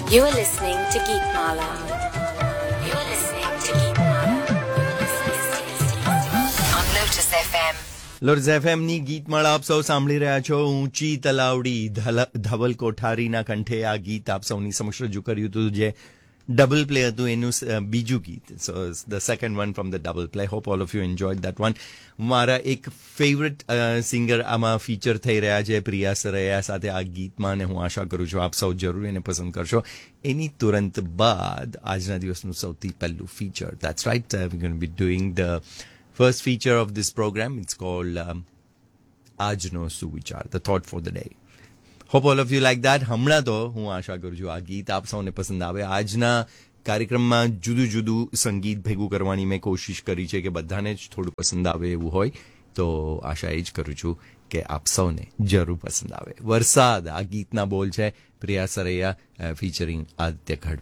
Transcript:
You are listening to Geetmala. You are listening to Geetmala. On Lotus FM. Lords એફએમની ગીતમાળા આપ સૌ સાંભળી રહ્યા છો. ઊંચી તલાવડી ધવલ કોઠારીના કંઠે આ ગીત આપ સૌની સમક્ષ રજૂ કર્યું હતું, જે ડબલ પ્લે હતું, એનું બીજું ગીત. સો the second one from the double play. Hope all of you enjoyed that one. મારા એક ફેવરેટ સિંગર આમાં ફીચર થઈ રહ્યા છે, પ્રિયા સરૈયા સાથે આ ગીતમાં, અને હું આશા કરું છું આપ સૌ જરૂર એને પસંદ કરશો. એની તુરંત બાદ આજના દિવસનું સૌથી પહેલું feature. That's right, V ગોના B doing the first feature of this program. It's called Ajno Suvichar, the thought for the day. Hope all of you like that. હમણાં તો હું આશા કરું છું આ ગીત આપ સૌને પસંદ આવે. આજના કાર્યક્રમમાં જુદું જુદું સંગીત ભેગું કરવાની મેં કોશિશ કરી છે કે બધાને જ થોડું પસંદ આવે એવું હોય. તો આશા એ જ કરું છું કે આપ સૌને જરૂર પસંદ આવે. વરસાદ આ ગીતના બોલ છે, પ્રિયા સરૈયા ફીચરિંગ આદિત્ય ખડ.